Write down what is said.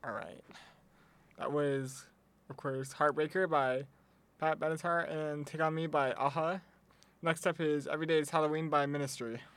All right. That was, of course, Heartbreaker by Pat Benatar and Take On Me by Aha. Next up is Every Day is Halloween by Ministry.